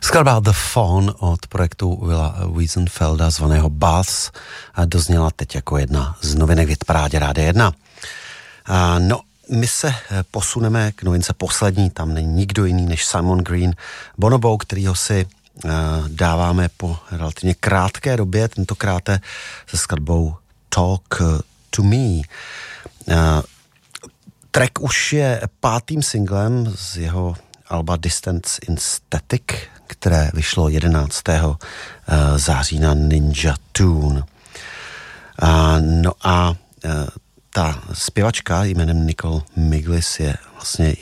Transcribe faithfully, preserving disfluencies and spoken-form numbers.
Skladba The Fawn od projektu Willa Wiesenfelda zvaného Baths dozněla teď jako jedna z novinek v hitparádě Rádia jedna. A no, my se posuneme k novince poslední, tam není nikdo jiný než Simon Green, Bonobo, kterýho si uh, dáváme po relativně krátké době, tentokrát se skladbou Talk to Me. Uh, track už je pátým singlem z jeho alba Distance in Static, které vyšlo jedenáctého září na Ninja Tune. A, no a ta zpěvačka jménem Nicole Miglis je vlastně